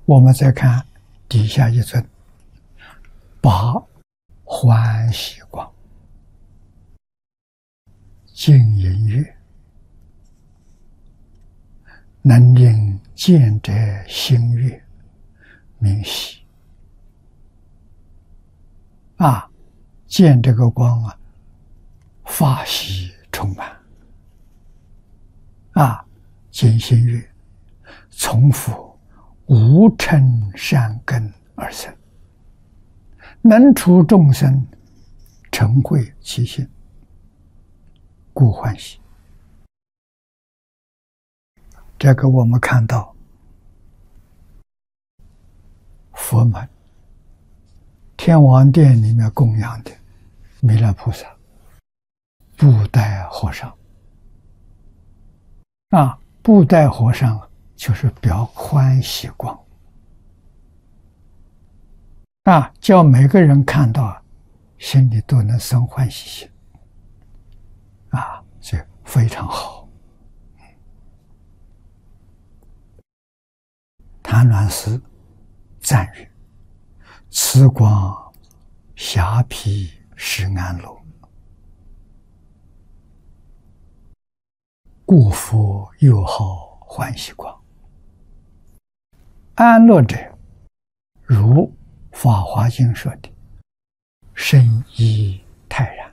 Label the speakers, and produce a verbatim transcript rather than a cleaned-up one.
Speaker 1: 我们再看底下一尊，八欢喜光，净音乐，能令见者心悦，明喜。啊，见这个光啊，法喜充满。啊，见心悦，从复无嗔善根而生，能除众生嗔恚其心，故欢喜。这个我们看到佛门天王殿里面供养的弥勒菩萨、布袋和尚啊，布袋和尚就是表欢喜光啊，叫每个人看到心里都能生欢喜心啊，这非常好。谭鸾师赞誉：此光霞披是安乐，故佛又号欢喜光。安乐者，如《法华经》说的，深依泰然。